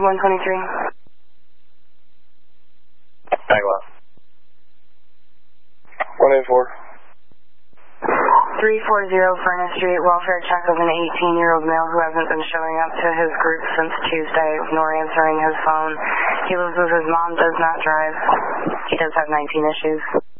123. Agua. 184. 340 Furnace Street, welfare check of an 18-year-old male who hasn't been showing up to his group since Tuesday, nor answering his phone. He lives with his mom, does not drive. He does have 19 issues.